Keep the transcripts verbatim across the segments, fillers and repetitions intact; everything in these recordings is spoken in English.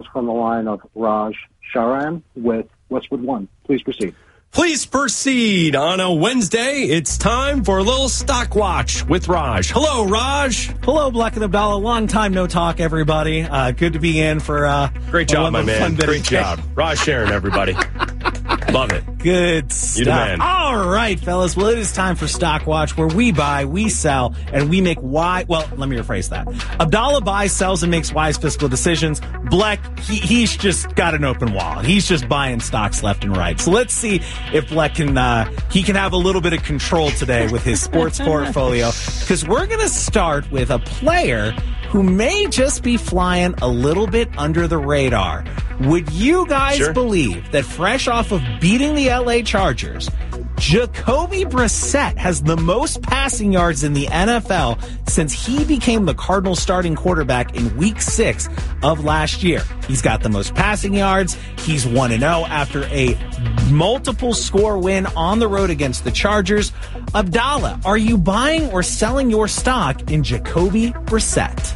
from the line of Raj Sharan with Westwood One. Please proceed. Please proceed. On a Wednesday, it's time for a little stock watch with Raj. Hello, Raj. Hello, Black and Abdallah. Long time no talk, everybody. Uh, good to be in for uh, great job, my man. Great job, Raj Sharan, everybody. Love it. Good stuff. You the man. All right, fellas. Well, it is time for Stock Watch, where we buy, we sell, and we make wise. Well, let me rephrase that. Abdallah buys, sells, and makes wise fiscal decisions. Bleck, he, he's just got an open wallet. He's just buying stocks left and right. So let's see if Bleck can uh, he can have a little bit of control today with his sports portfolio, because we're going to start with a player who may just be flying a little bit under the radar. Would you guys sure. believe that fresh off of beating the L A Chargers, Jacoby Brissett has the most passing yards in the N F L since he became the Cardinals starting quarterback in week six of last year? He's got the most passing yards. He's one and oh after a multiple score win on the road against the Chargers. Abdallah, are you buying or selling your stock in Jacoby Brissett?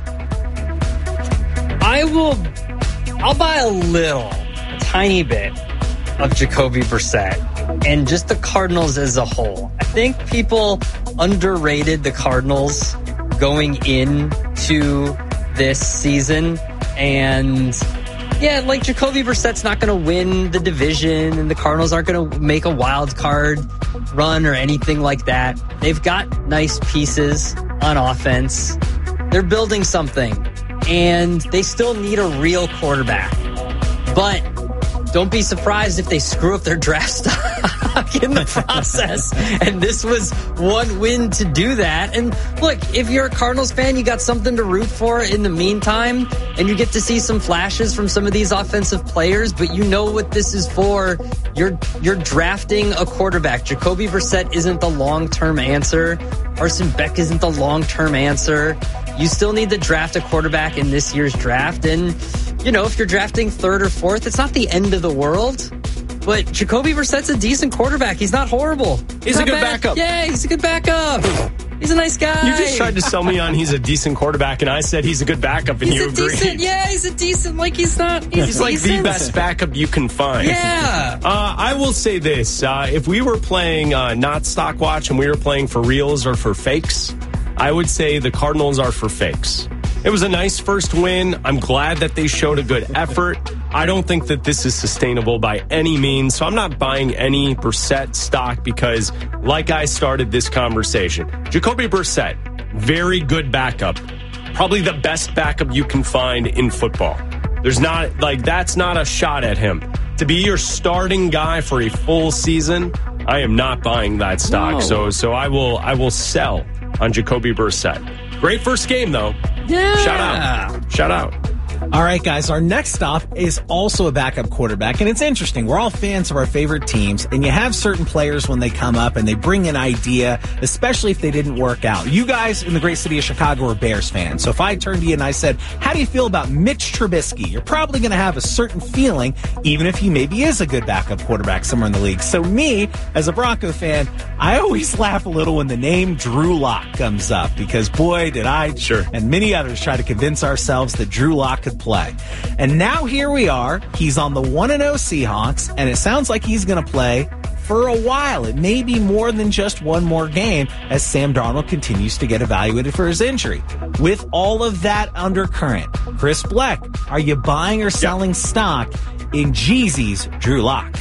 I will, I'll buy a little, a tiny bit of Jacoby Brissett and just the Cardinals as a whole. I think people underrated the Cardinals going into this season. And yeah, like Jacoby Brissett's not going to win the division and the Cardinals aren't going to make a wild card run or anything like that. They've got nice pieces on offense. They're building something. And they still need a real quarterback. But don't be surprised if they screw up their draft stock in the process. And this was one win to do that. And look, if you're a Cardinals fan, you got something to root for in the meantime. And you get to see some flashes from some of these offensive players. But you know what this is for. You're, you're drafting a quarterback. Jacoby Brissett isn't the long-term answer. Carson Beck isn't the long-term answer. You still need to draft a quarterback in this year's draft. And, you know, if you're drafting third or fourth, it's not the end of the world. But Jacoby Brissett's a decent quarterback. He's not horrible. He's, he's not a good bad. backup. Yeah, he's a good backup. He's a nice guy. You just tried to sell me on he's a decent quarterback, and I said he's a good backup, and he's you a agreed. Decent, yeah, he's a decent, like he's not. He's, he's like decent. the best backup you can find. Yeah. Uh, I will say this. Uh, if we were playing uh, not Stock Watch and we were playing for reals or for fakes, I would say the Cardinals are for fakes. It was a nice first win. I'm glad that they showed a good effort. I don't think that this is sustainable by any means, so I'm not buying any Brissett stock because, like I started this conversation, Jacoby Brissett, very good backup. Probably the best backup you can find in football. There's not, like, that's not a shot at him. To be your starting guy for a full season, I am not buying that stock. No. So, so I will, I will sell on Jacoby Brissett. Great first game, though. Yeah. Shout out. Shout out. All right, guys, our next stop is also a backup quarterback, and it's interesting. We're all fans of our favorite teams, and you have certain players when they come up and they bring an idea, especially if they didn't work out. You guys in the great city of Chicago are Bears fans, so if I turned to you and I said, how do you feel about Mitch Trubisky? You're probably going to have a certain feeling, even if he maybe is a good backup quarterback somewhere in the league. So me, as a Bronco fan, I always laugh a little when the name Drew Lock comes up, because boy, did I sure. and many others try to convince ourselves that Drew Lock could play. And now here we are. He's on the one and oh Seahawks, and it sounds like he's going to play for a while. It may be more than just one more game as Sam Darnold continues to get evaluated for his injury. With all of that undercurrent, Chris Bleck, are you buying or selling yep. stock in Jeezy's Drew Lock?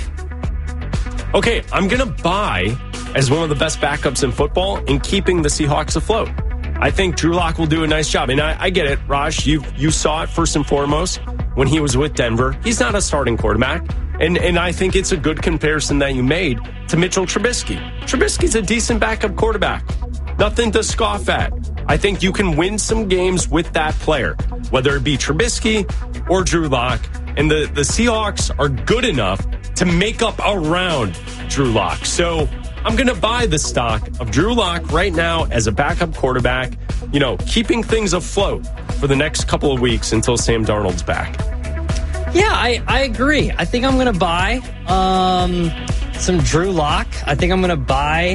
Okay, I'm going to buy as one of the best backups in football in keeping the Seahawks afloat. I think Drew Lock will do a nice job. And I, I get it, Raj. You you saw it first and foremost when he was with Denver. He's not a starting quarterback. And and I think it's a good comparison that you made to Mitchell Trubisky. Trubisky's a decent backup quarterback. Nothing to scoff at. I think you can win some games with that player, whether it be Trubisky or Drew Lock. And the, the Seahawks are good enough to make up around Drew Lock. So I'm going to buy the stock of Drew Lock right now as a backup quarterback, you know, keeping things afloat for the next couple of weeks until Sam Darnold's back. Yeah, I, I agree. I think I'm going to buy um, some Drew Lock. I think I'm going to buy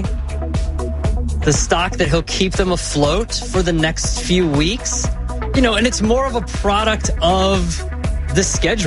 the stock that he'll keep them afloat for the next few weeks. You know, and it's more of a product of the schedule.